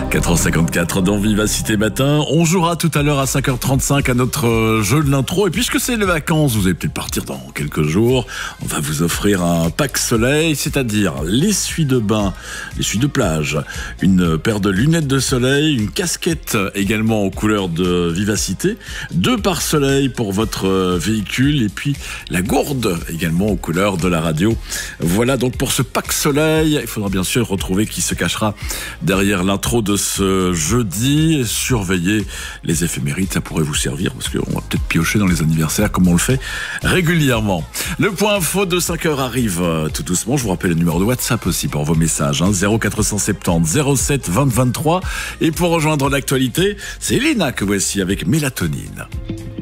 4h54 dans Vivacité Matin. On jouera tout à l'heure à 5h35 à notre jeu de l'intro. Et puisque c'est les vacances, vous allez peut-être partir dans quelques jours. On va vous offrir un pack soleil, c'est-à-dire l'essuie de bain, l'essuie de plage, une paire de lunettes de soleil, une casquette également aux couleurs de Vivacité, 2 pare-soleil pour votre véhicule et puis la gourde également aux couleurs de la radio. Voilà donc pour ce pack soleil. Il faudra bien sûr retrouver qui se cachera derrière l'intro de ce jeudi. Surveillez les éphémérides, ça pourrait vous servir parce qu'on va peut-être piocher dans les anniversaires comme on le fait régulièrement. Le point info de 5h arrive tout doucement. Je vous rappelle le numéro de WhatsApp aussi pour vos messages, 0470 07 20 23. Et pour rejoindre l'actualité, c'est Lina que voici avec Mélatonine.